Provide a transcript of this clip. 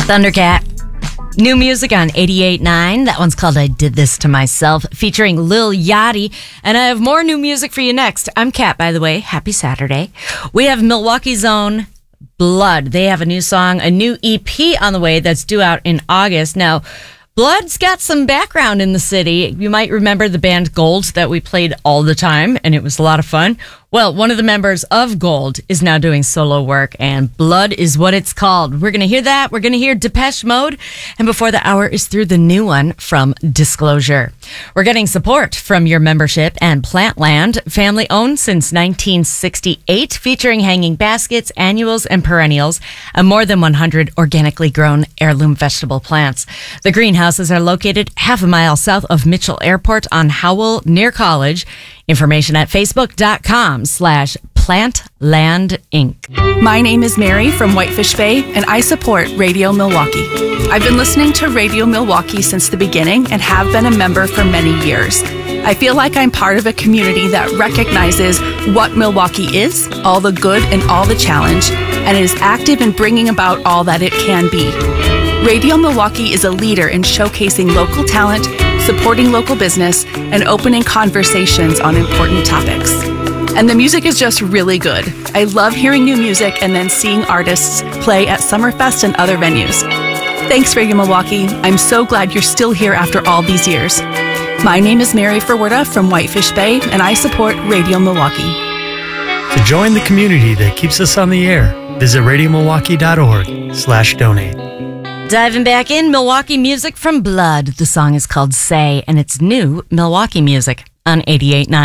Thundercat. New music on 88.9. That one's called I Did This to Myself, featuring Lil Yachty. And I have more new music for you next. I'm Kat, by the way. Happy Saturday. We have Milwaukee's own Blood. They have a new song, a new EP on the way that's due out in August. Now, Blood's got some background in the city. You might remember the band Gold that we played all the time, and it was a lot of fun. Well, one of the members of Gold is now doing solo work, and Blood is what it's called. We're going to hear that. We're going to hear Depeche Mode, and before the hour is through, the new one from Disclosure. We're getting support from your membership and Plantland, family-owned since 1968, featuring hanging baskets, annuals, and perennials, and more than 100 organically grown heirloom vegetable plants. The greenhouses are located half a mile south of Mitchell Airport on Howell, near College. Information at facebook.com/Plantland Inc. My name is Mary from Whitefish Bay, and I support Radio Milwaukee. I've been listening to Radio Milwaukee since the beginning and have been a member for many years. I feel like I'm part of a community that recognizes what Milwaukee is, all the good and all the challenge, and is active in bringing about all that it can be. Radio Milwaukee is a leader in showcasing local talent, supporting local business, and opening conversations on important topics. And the music is just really good. I love hearing new music and then seeing artists play at Summerfest and other venues. Thanks, Radio Milwaukee. I'm so glad you're still here after all these years. My name is Mary Ferwerda from Whitefish Bay, and I support Radio Milwaukee. To join the community that keeps us on the air, visit radiomilwaukee.org/donate. Diving back in, Milwaukee music from Blood. The song is called Say, and it's new Milwaukee music on 88.9.